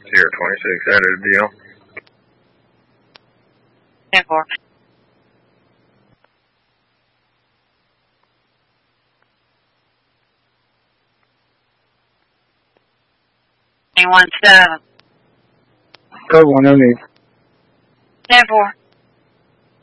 Sierra 26, added a deal. 10-4. Anyone 7. Code 1 no need. 10-4.